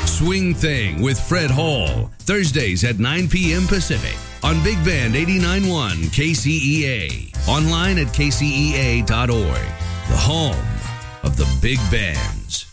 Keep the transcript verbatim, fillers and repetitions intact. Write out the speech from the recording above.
Swing Thing with Fred Hall, Thursdays at nine p.m. Pacific on Big Band eighty-nine point one K C E A. Online at K C E A dot org. The home of the big bands.